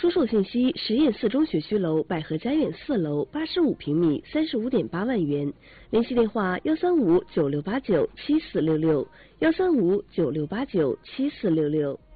出售信息：实验4中学区楼百合家苑4楼85平米，35.8万元。联系电话：13596897466，13596897466。